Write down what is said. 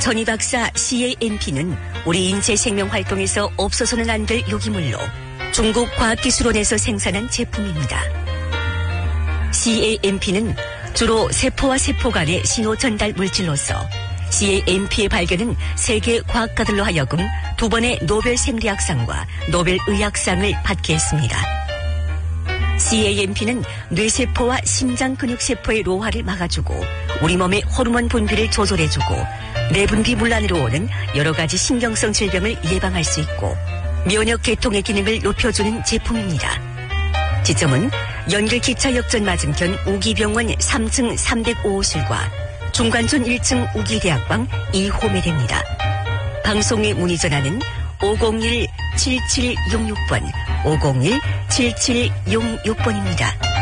전희 박사 CAMP는 우리 인체 생명 활동에서 없어서는 안 될 유기물로 중국 과학기술원에서 생산한 제품입니다. CAMP는 주로 세포와 세포 간의 신호 전달 물질로서 CAMP의 발견은 세계 과학가들로 하여금 2번의 노벨 생리학상과 노벨 의학상을 받게 했습니다. CAMP는 뇌세포와 심장 근육세포의 노화를 막아주고 우리 몸의 호르몬 분비를 조절해주고 내분비 문란으로 오는 여러 가지 신경성 질병을 예방할 수 있고 면역 계통의 기능을 높여주는 제품입니다. 지점은 연길기차 역전 맞은편 우기병원 3층 305호실과 중관촌 1층 우기대학방 2호매대입니다. 방송에 문의 전화는 501-7766번, 501-7766번입니다.